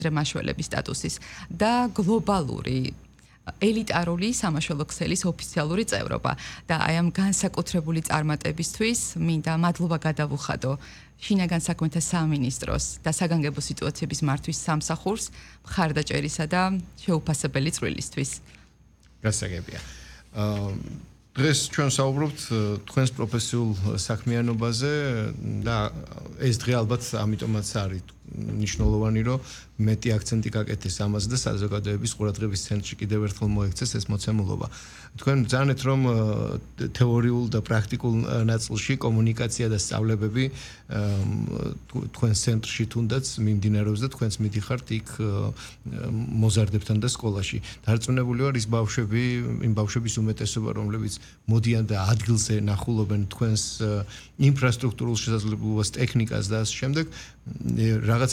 მაშველების სტატუსის და გლობალური ელიტარული სამაშველო ქსელის ოფიციალური წევრობა და აი ამ განსაკუთრებული წარმატებისთვის მინდა მადლობა გადავუხადო შინაგან საქმეთა სამინისტროს და საგანგებო სიტუაციების მართვის სამსახურს მხარდაჭერისა და შეუფასებელი წვლილისთვის. გასაგებია. დღეს ჩვენ საუბრობთ თქვენს პროფესიულ საქმიანობაზე და ეს დღე ალბათ ამიტომაც არის ნიშნულოვანი, რომ მეტი აქცენტი გაკეთეს ამაზე და საზოგადოების ყურადღების ცენტრში კიდევ ერთხელ მოექცეს ეს მოცემულობა. თქვენ ბრძანეთ, რომ თეორიულ და პრაქტიკულ ნაწილში კომუნიკაცია და სწავლებები თქვენს ცენტრში თუნდაც მიმდინარეობს და თქვენც მიდიხართ იქ მოზარდებთან და სკოლაში. დარწმუნებული ვარ, ის ბავშვები, იმ ბავშვების უმეტესობა, რომლებიც მოდიან და ადგილზე ნახულობენ თქვენს ინფრასტრუქტურულ შესაძლებლობას, ტექნიკას და ასე შემდეგ, რაღაც